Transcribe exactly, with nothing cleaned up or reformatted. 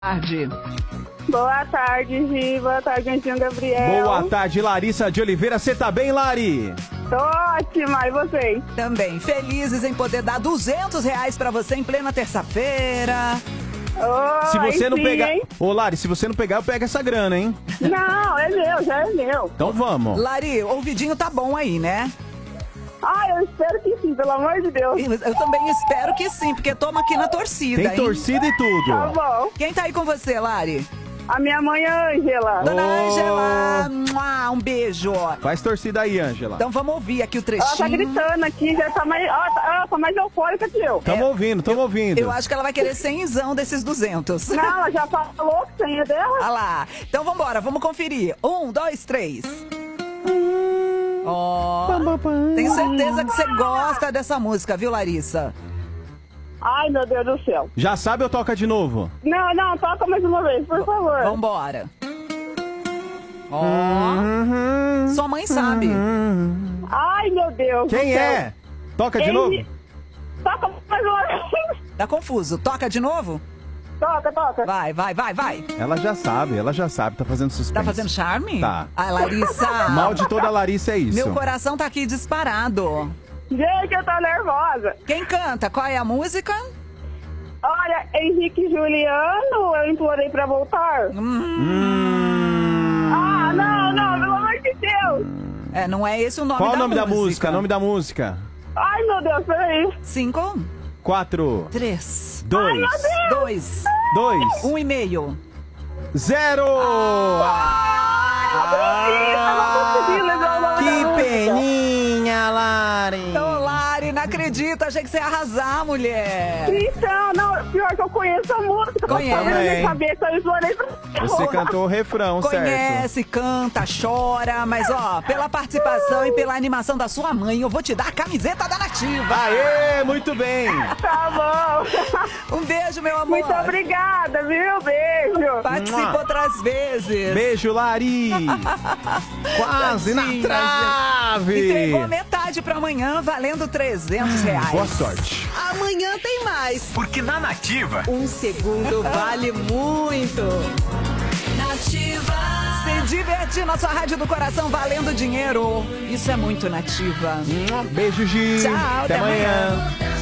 tarde. Boa tarde, Gi. Boa tarde, Anjinho Gabriel. Boa tarde, Larissa de Oliveira. Você tá bem, Lari? Tô ótima. E vocês? Também. Felizes em poder dar duzentos reais pra você em plena terça-feira. Oh, Se você não sim, pegar... hein? Ô, Lari, se você não pegar, eu pego essa grana, hein? Não, é meu, já é meu. Então vamos. Lari, o ouvidinho tá bom aí, né? Ah, eu espero que sim, pelo amor de Deus. Eu também espero que sim, porque toma aqui na torcida, Tem hein? torcida e tudo. Tá bom. Quem tá aí com você, Lari? A minha mãe é Ângela. Dona Oh. Ângela, mua, um beijo. Faz torcida aí, Ângela. Então vamos ouvir aqui o Ela trechinho. tá gritando aqui, já tá mais, ela tá, ela tá mais eufórica que eu. Tamo ouvindo, tamo ouvindo. Eu acho que ela vai querer cenzão desses duzentos. Não, ela já falou que senha dela. Olha lá. Então vambora, vamos conferir. Um, dois, três. Ó, tenho certeza que você gosta dessa música, viu, Larissa? Ai, meu Deus do céu. Já sabe ou toca de novo? Não, não, toca mais uma vez, por favor. Vambora. Ó, Uhum. sua mãe sabe. Ai, meu Deus Quem do céu. é? Toca de Ele- novo? Toca mais uma vez. Tá confuso. Toca de novo? Toca, toca. Vai, vai, vai, vai. Ela já sabe, ela já sabe. Tá fazendo suspense. Tá fazendo charme? Tá. Ai, Larissa. Mal de toda Larissa é isso. Meu coração tá aqui disparado. Gente, eu tô nervosa. Quem canta? Qual é a música? Olha, Henrique e Juliano, eu implorei pra voltar. Hum. Ah, não, não, pelo amor de Deus. É, não é esse o nome Qual da o nome música. da música? Nome da música. Ai, meu Deus, peraí. Cinco, Quatro, três, dois, dois, dois, um e meio. zero. Eu não consegui lembrar o nome da Que música. peninha, Lari. Ô, Lari, não acredito. Achei que você ia arrasar, mulher. Então, não, pior que eu conheço a música. Conhece. Tava na minha cabeça, eu implorei pra Você cantou o refrão, certo? Conhece, canta, chora, mas ó, pela participação e pela animação da sua mãe, eu vou te dar a camiseta da Nativa. Aê, muito bem. Tá bom. Um beijo, meu amor. Muito obrigada, viu? Beijo. Participa Mua. outras vezes. Beijo, Lari. Quase na Tadinha, trave. Entregou metade pra amanhã, valendo trezentos reais. Boa sorte. Amanhã tem mais. Porque na Nativa, Um segundo vale muito. Nativa. Se divertir na sua rádio do coração valendo dinheiro. Isso é muito Nativa. Beijo, Gi. Tchau, até amanhã. amanhã.